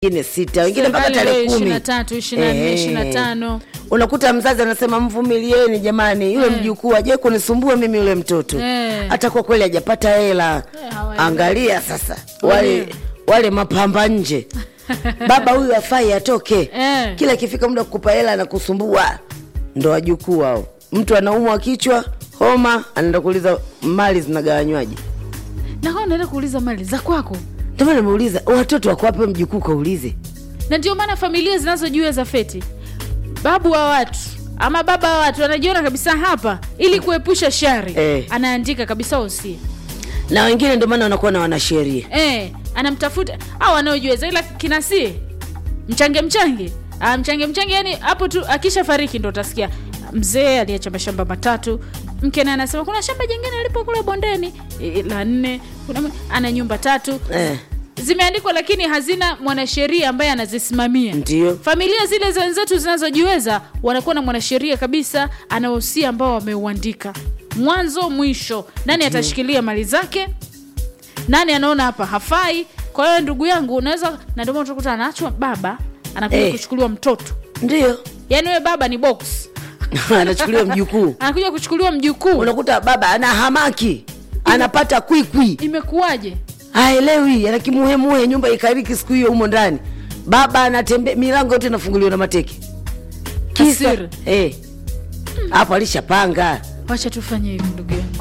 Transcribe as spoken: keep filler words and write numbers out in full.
wengine sita, wengine mpaka tarehe kumi. ishirini na tatu, ishirini na nne, ishirini na tano. Unakuta mzazi anasema mvumilieni jamani, yule eh. mjukuu aje kunisumbua mimi yule mtoto. Eh. Hata kwa kweli hajapata hela. Eh, angalia sasa wale wale mapamba nje. Baba huyu afai atoke. Eh. Kila kifika muda kukupa hela na kusumbua. Ndo wajukuu wao. Mtu anaumwa kichwa, homa, anaenda kuuliza mali zinagawanywaje. Na hao anaenda kuuliza mali za kwako. Ndio maana nimeuliza watoto wako wapi, mjukuu kaulize. Na ndio maana familia zinazojua za feti, babu wa watu ama baba wa watu anajiona kabisa hapa ili kuepusha shari. Eh. Anaandika kabisa usia. Na wengine ndio maana wanakuwa na wanasheria. Eh, anamtafuta au anaojiweza ila kinasi mchange mchange. Ah, mchange mchange yani hapo tu akisha fariki ndo utasikia mzee aliacha mashamba matatu. Mke naye anasema kuna shamba jingine alipo kule bondeni e, la nne, kuna ana nyumba tatu. Eh. Zimeandikwa lakini hazina mwanasheria ambaye anazisimamia. Ndio. Familia zile za wenzetu zinazojiweza wanakuwa na mwanasheria kabisa anaosia ambao wameuandika. Mwanzo mwisho. Nani atashikilia mali zake? Nani anaona hapa hafai? Kwa hiyo ndugu yangu unaweza na ndio utakuta anaachwa baba anakuja hey. kuchukuliwa mtoto. Ndio. Yaani wewe baba ni box. Anachukuliwa mjukuu. Anakuja kuchukuliwa mjukuu. Unakuta baba ana hamaki. Anapata kwikwi. Imekuaje? Haelewi, anakimuhemuhe nyumba ikariki siku hiyo humo ndani. Baba anatembea milango yote inafunguliwa na mateke. Kisa eh. Hapo alishapanga. Wacha tufanye hivi ndugu yangu.